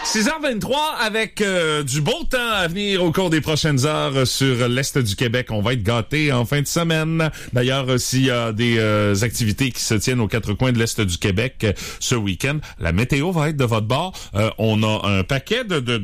6h23 avec du beau temps à venir au cours des prochaines heures sur l'Est du Québec. On va être gâtés en fin de semaine. D'ailleurs, s'il y a des activités qui se tiennent aux quatre coins de l'Est du Québec ce week-end, la météo va être de votre bord. On a un paquet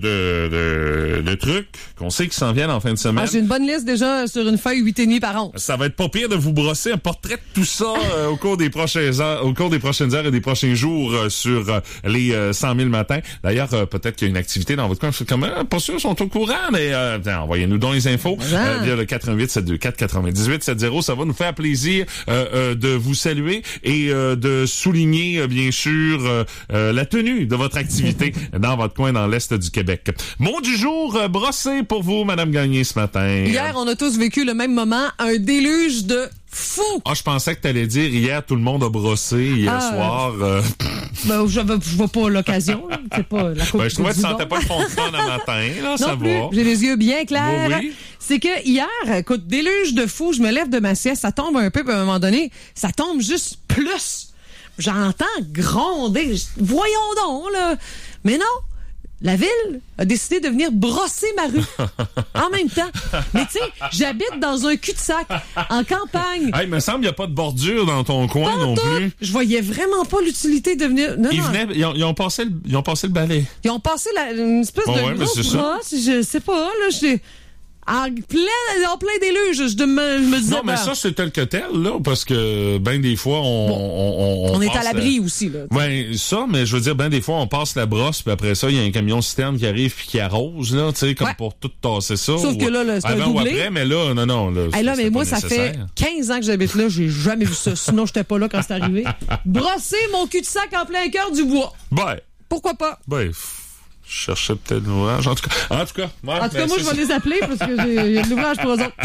de trucs qu'on sait qui s'en viennent en fin de semaine. J'ai une bonne liste déjà sur une feuille 8,5 par 11. Ça va être pas pire de vous brosser un portrait de tout ça au cours des prochaines heures et des prochains jours sur les 100 000 matins. D'ailleurs, peut-être qu'il y a une activité dans votre coin. Je suis quand même pas sûr, ils sont au courant, mais envoyez-nous donc les infos via le 418-724-9870. Ça va nous faire plaisir de vous saluer et de souligner, bien sûr, la tenue de votre activité dans votre coin dans l'Est du Québec. Mot du jour, brossé pour vous, Madame Gagné, ce matin. Hier, on a tous vécu le même moment, un déluge de fou. Ah, je pensais que t'allais dire hier, tout le monde a brossé hier soir. Je vois pas l'occasion. C'est pas la coupe. Je trouvais que tu sentais pas le fond de temps le matin. Là, non ça plus. va. J'ai les yeux bien clairs. Oui. C'est que hier, écoute, déluge de fou, je me lève de ma sieste, ça tombe un peu, puis à un moment donné, ça tombe juste plus. J'entends gronder. Voyons donc, là. Mais non. La ville a décidé de venir brosser ma rue en même temps. Mais tu sais, j'habite dans un cul-de-sac, en campagne. Hey, il me semble qu'il n'y a pas de bordure dans ton coin pas non tout. plus. Je voyais vraiment pas l'utilité de venir... Non, Ils ont passé le balai. Ils ont passé une espèce de grosse brosse. Je sais pas, là, en plein déluge, je me disais... Non, mais ça, c'est tel que tel, là, parce que ben des fois, on est à l'abri aussi, là. Ben, ça, mais je veux dire, ben des fois, on passe la brosse, puis après ça, il y a un camion citerne qui arrive puis qui arrose, là, tu sais, comme pour tout tasser ça. Sauf que là, c'est un doublé. Avant ou après, mais là, non. Là, mais moi, ça fait 15 ans que j'habite là, j'ai jamais vu ça. Sinon, j'étais pas là quand c'est arrivé. Brosser mon cul-de-sac en plein cœur du bois. Ben. Pourquoi pas? Ben, je cherchais peut-être l'ouvrage. En tout cas, moi, je vais les appeler parce que j'ai de l'ouvrage pour eux autres.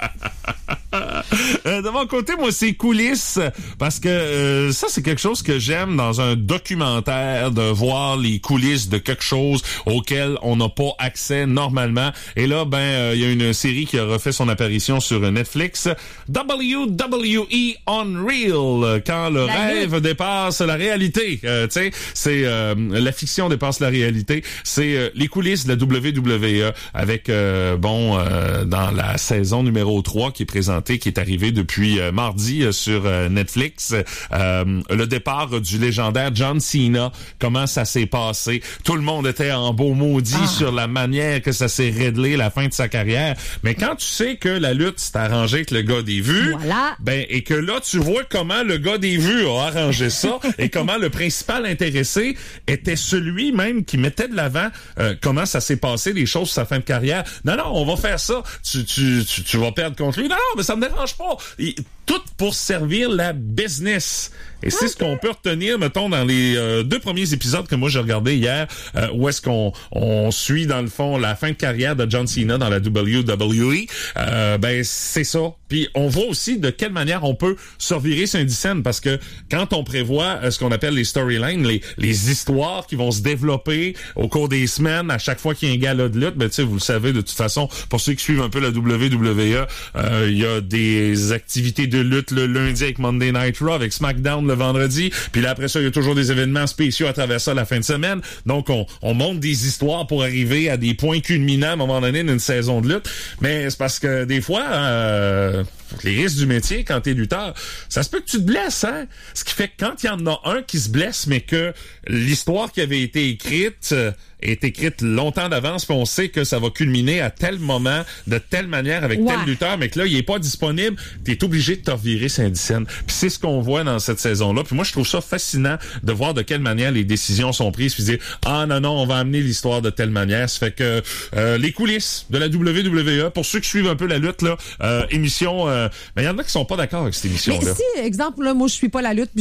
De mon côté, moi, c'est coulisses, parce que ça, c'est quelque chose que j'aime dans un documentaire, de voir les coulisses de quelque chose auquel on n'a pas accès normalement. Et là, il y a une série qui a refait son apparition sur Netflix, WWE Unreal, quand le rêve dépasse la réalité. Tu sais, c'est la fiction dépasse la réalité. C'est les coulisses de la WWE avec, dans la saison numéro 3 qui est présentée, qui est arrivée depuis mardi sur Netflix, le départ du légendaire John Cena, comment ça s'est passé. Tout le monde était en beau maudit sur la manière que ça s'est réglé la fin de sa carrière. Mais quand tu sais que la lutte s'est arrangée avec le gars des vues, et que là, tu vois comment le gars des vues a arrangé ça et comment le principal intéressé était celui même qui mettait de l'avant comment ça s'est passé, les choses sur sa fin de carrière. Non, on va faire ça. Tu vas perdre contre lui. Non, mais ça me dérange pas. Tout pour servir la business. Et c'est ce qu'on peut retenir, mettons, dans les 2 premiers épisodes que moi j'ai regardé hier, où est-ce qu'on suit, dans le fond, la fin de carrière de John Cena dans la WWE. C'est ça. Puis on voit aussi de quelle manière on peut survirer sur une scène, parce que quand on prévoit ce qu'on appelle les storylines, les histoires qui vont se développer au cours des semaines, à chaque fois qu'il y a un gala de lutte, tu sais, vous le savez de toute façon, pour ceux qui suivent un peu la WWE, il y a des activités de lutte le lundi avec Monday Night Raw, avec SmackDown le vendredi, puis là après ça, il y a toujours des événements spéciaux à travers ça la fin de semaine. Donc on monte des histoires pour arriver à des points culminants à un moment donné d'une saison de lutte. Mais c'est parce que des fois, les risques du métier, quand t'es lutteur, ça se peut que tu te blesses, hein? Ce qui fait que quand il y en a un qui se blesse, mais que l'histoire qui avait été écrite est écrite longtemps d'avance, puis on sait que ça va culminer à tel moment, de telle manière, avec tel lutteur, mais que là, il est pas disponible, t'es obligé de te revirer Saint-Dicenne. Puis c'est ce qu'on voit dans cette saison-là. Puis moi, je trouve ça fascinant de voir de quelle manière les décisions sont prises, puis dire, non, on va amener l'histoire de telle manière. Ça fait que les coulisses de la WWE, pour ceux qui suivent un peu la lutte, là, émission, il y en a qui sont pas d'accord avec cette émission-là. Mais si, exemple, là, moi, je suis pas la lutte,